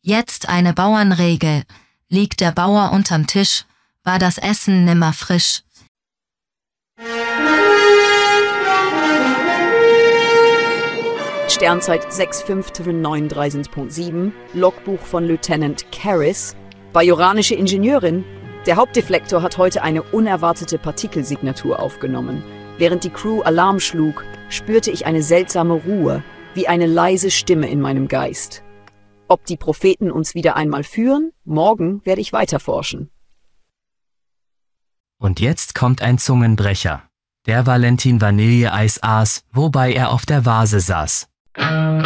Jetzt eine Bauernregel. Liegt der Bauer unterm Tisch, war das Essen nimmer frisch. Sternzeit 6/5/39.7, Logbuch von Lieutenant Karras. Bajoranische Ingenieurin. Der Hauptdeflektor hat heute eine unerwartete Partikelsignatur aufgenommen. Während die Crew Alarm schlug, spürte ich eine seltsame Ruhe, wie eine leise Stimme in meinem Geist. Ob die Propheten uns wieder einmal führen? Morgen werde ich weiterforschen. Und jetzt kommt ein Zungenbrecher. Der Valentin Vanilleeis aß, wobei er auf der Vase saß.